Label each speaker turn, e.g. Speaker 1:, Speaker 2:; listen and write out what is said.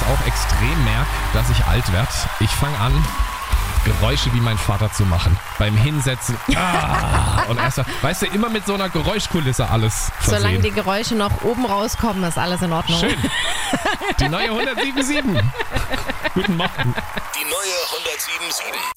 Speaker 1: auch extrem merke, dass ich alt werde. Ich fange an, Geräusche wie mein Vater zu machen. Beim Hinsetzen. Und erst, weißt du, immer mit so einer Geräuschkulisse alles versehen.
Speaker 2: Solange die Geräusche noch oben rauskommen, ist alles in Ordnung.
Speaker 1: Schön. Die neue 107.7. Guten Morgen.
Speaker 3: Die neue 107.7.